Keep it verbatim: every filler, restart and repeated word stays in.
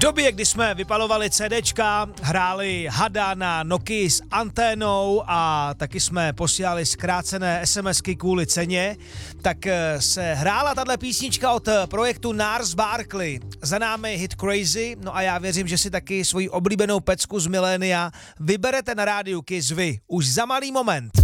době, kdy jsme vypalovali CDčka, hráli hada na Nokii s anténou a taky jsme posílali zkrácené SMSky kvůli ceně, tak se hrála tahle písnička od projektu Nars Barkley. Za námi hit Crazy, no a já věřím, že si taky svoji oblíbenou pecku z milénia vyberete na rádiu Kiss vy už za malý moment.